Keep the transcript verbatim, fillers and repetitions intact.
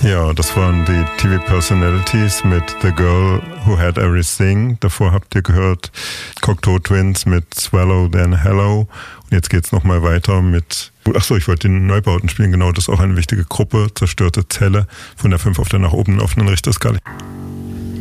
Ja, das waren die T V-Personalities mit The Girl Who Had Everything. Davor habt ihr gehört Cocteau Twins mit Swallow Then Hello. Und jetzt geht's nochmal weiter mit, achso, ich wollte den Neubauten spielen, genau, das ist auch eine wichtige Gruppe, Zerstörte Zelle, von der fünf auf der nach oben offenen Richterskala.